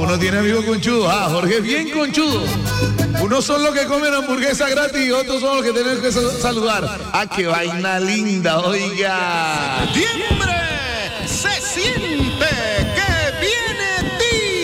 uno tiene amigos conchudos. Ah, Jorge es bien conchudo. Unos son los que comen hamburguesa gratis y otros son los que tienen que saludar. Ah, qué vaina linda, oiga. ¡Siempre!